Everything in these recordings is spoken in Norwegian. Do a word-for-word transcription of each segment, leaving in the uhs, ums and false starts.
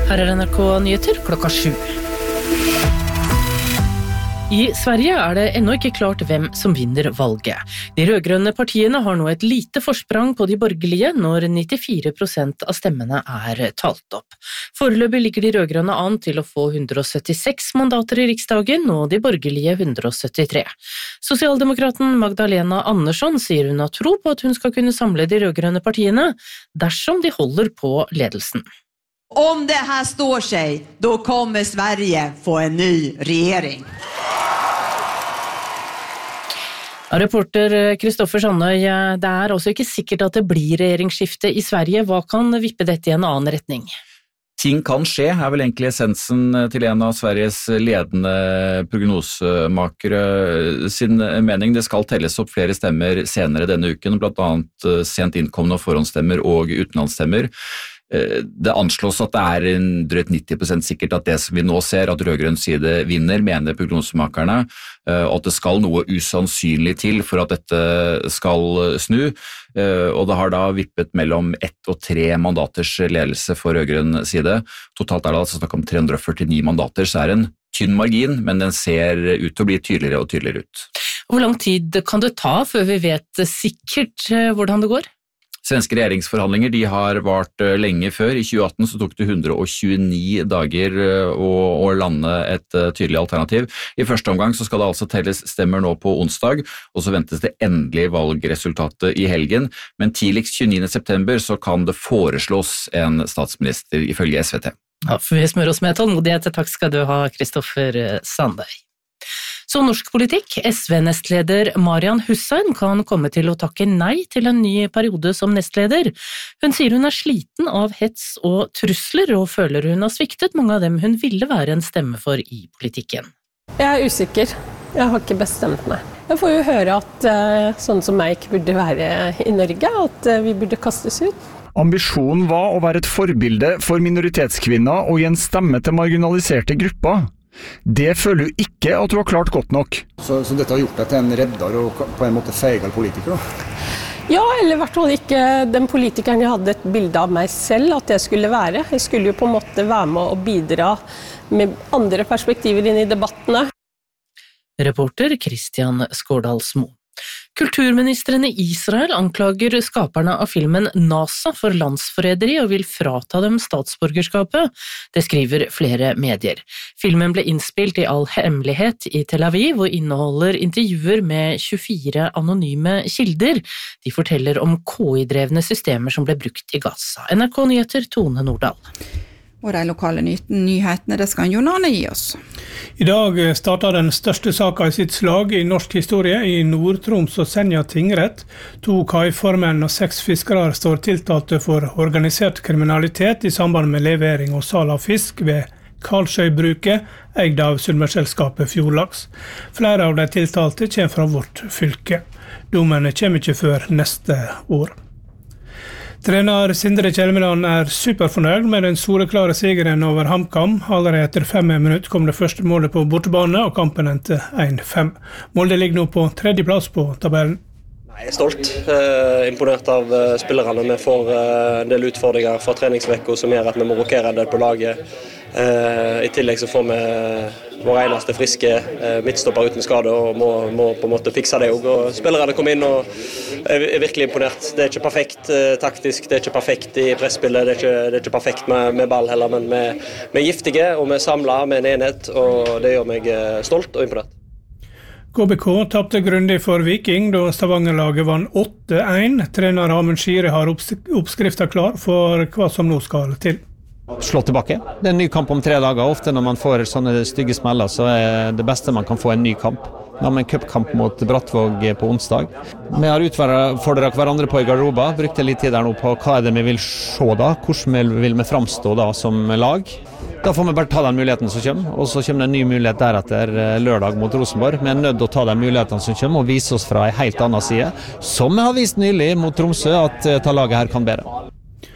Her er N R K Nyheter klokka sju. I Sverige er det ennå ikke klart hvem som vinner valget. De rødgrønne partiene har nå et lite forsprang på de borgerlige når nittifire prosent av stemmene er talt opp. Foreløpig ligger de rødgrønne an til å få hundre og syttiseks mandater i riksdagen og de borgerlige hundre og syttitre. Sosialdemokraten Magdalena Andersson sier hun har tro på at hun skal kunne samle de rødgrønne partiene dersom de holder på ledelsen. Om det här står sig, då kommer Sverige få en ny regering. Reporter Kristoffer Sandøy, det er også ikke sikkert at det blir regjeringsskifte i Sverige. Hva kan vippe dette i en annen retning? Ting kan skje, er vel egentlig essensen til en av Sveriges ledende prognosemakere sin mening. Det skal telles opp flere stemmer senere denne uken, blant annet sent innkomne forhåndsstemmer og utenlandsstemmer. Det anslås at det er en drøyt nitti prosent sikkert at det som vi nå ser, at rødgrønn side vinner, mener prognosemakerne, og at det skal noe usannsynlig til for at dette skal snu, og det har da vippet mellom ett og tre mandaters ledelse for rødgrønn side. Totalt er det altså snakk om tre hundre og førtini mandater, så er det en tynn margin, men den ser ut til å bli tydeligere og tydeligere ut. Hvor lang tid kan det ta før vi vet sikkert hvordan det går? Svenske regjeringsforhandlinger de har vart lenge før. I tjue atten så tok det hundre og tjueni dager å, å lande et tydelig alternativ. I første omgang så skal det altså telles stemmer nå på onsdag, og så ventes det endelige valgresultatet i helgen. Men tidligst tjueniende september så kan det foreslås en statsminister ifølge S V T. Ja, for vi smører oss med tålmodighet. Takk skal du ha, Kristoffer Sandøy. Så norsk politikk, S V-nestleder Marian Hussein kan komme til å takke nei til en ny periode som nestleder. Hun sier hun er sliten av hets og trusler, og føler hun har sviktet mange av dem hun ville være en stemme for i politikken. Jeg er usikker. Jeg har ikke bestemt meg. Jeg får jo høre at sånn som meg ikke burde være i Norge, at vi burde kastes ut. Ambisjonen var å være et forbilde for minoritetskvinner og gi en stemme til marginaliserte grupper. Det føler du ikke at du har klart godt nok. Så, så dette har gjort deg til en redder og på en måte feigal politiker da? Ja, eller i hvert fall ikke den politikeren jeg hadde et bilde av meg selv at jeg skulle være. Jeg skulle jo på en måte være med og bidra med andre perspektiver inn i debattene. Reporter Christian Skårdalsmo. Kulturministeren i Israel anklager skaperne av filmen NASA for landsforræderi og vil frata dem statsborgerskapet. Det skriver flere medier. Filmen ble innspilt i all hemmelighet i Tel Aviv og inneholder intervjuer med tjuefire anonyme kilder. De forteller om K I-drevne systemer som ble brukt i Gaza. N R K Nyheter, Tone Nordahl. Og de lokale nyhetene, det skal Jon Arne gi oss. I dag starter den største saken i sitt slag i norsk historie i Nord-Troms og Senja tingrett. To kaiformenn og seks fiskere står tiltalte for organisert kriminalitet i samband med levering og sal av fisk ved Karlsøybruket, eid av Sunnmørsselskapet Fjordlaks. Flere av de tiltalte kommer fra vårt fylke. Dommen kommer ikke før neste år. Trener Sindre Kjelmeland er superfornøyd med den soleklare sigeren over HamKam. Allerede etter fem minutter kom det første målet på bortebane, og kampen endte én fem. Molde ligger nå på tredje plass på tabellen. Jeg er stolt, eh, imponert av eh, spillerne. Vi får eh, en del utfordringer fra treningsvekka som gjør at vi må rokere en del på laget. Eh, I tillegg så får vi vår eneste friske eh, midtstopper uten skade og må, må på en måte fikse det. Og spillerne kom inn og er, er virkelig imponert. Det er ikke perfekt eh, taktisk, det er ikke perfekt i presspillet, det er ikke, det er ikke perfekt med, med ball heller, men vi, vi er giftige og vi er samlet med en enhet, og det gjør meg eh, stolt og imponert. K B K tapte grundig for Viking da Stavanger-laget vant åtte én. Trener Amund Skire har oppskriften klar for hva som nå skal til. Slå tilbake. Det er en ny kamp om tre dager. Ofte når man får sånne stygge smeller, så er det beste man kan få en ny kamp. Da har vi en cupkamp mot Brattvåg på onsdag. Vi har utfordret hverandre på i garderoba, brukte litt tid der nå på hva er det vi vil se da, hvordan vi vil vi framstå da som lag. Da får vi bare ta den muligheten som kommer, og så kommer det en ny mulighet deretter lørdag mot Rosenborg. Vi er nødt til å ta den muligheten som kommer og vise oss fra en helt annen side, som vi har vist nylig mot Tromsø at ta laget her kan bedre.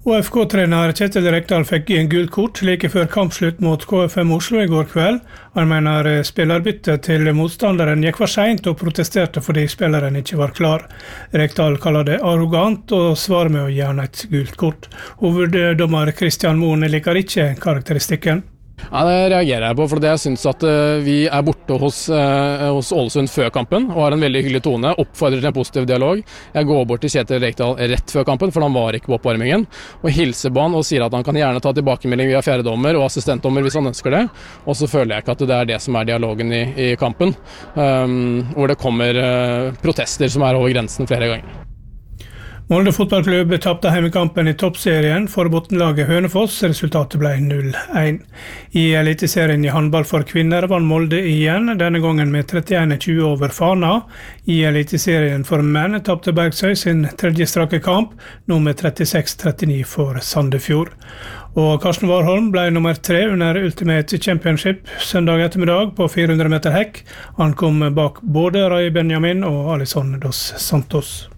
O F K-trener Kjetil Rekdal fikk en gult kort like før kampslutt mot K F M Oslo i går kveld. Han mener spillerbyttet til motstanderen gikk for sent og protesterte fordi spilleren ikke var klar. Rekdal kaller det arrogant og svarer med å gi han et gult kort. Hoveddommer Christian Moen liker ikke karakteristikken. Ja, det reagerer jeg på, for jeg synes at vi er borte hos, eh, hos Ålesund før kampen og har en veldig hyggelig tone, oppfordrer til en positiv dialog. Jeg går bort til Kjetil Rekdal rett før kampen, for han var ikke på oppvarmingen, og hilser på han og sier at han kan gjerne ta tilbakemelding via fjerdedommer og assistentdommer hvis han ønsker det, og så føler jeg ikke at det er det som er dialogen i, i kampen, um, hvor det kommer uh, protester som er over grensen flere ganger. Molde fotballklubb tapte heimekampen i toppserien for bottenlaget Hønefoss. Resultatet ble null én. I eliteserien i handball for kvinner vann Molde igjen, denne gangen med trettien tjue over Fana. I eliteserien for menn tapte Bergsøy sin tredje strake kamp, nå med trettiseks trettini for Sandefjord. Og Karsten Warholm ble nummer tre under Ultimate Championship søndag ettermiddag på fire hundre meter hekk. Han kom bak både Rai Benjamin og Alison dos Santos.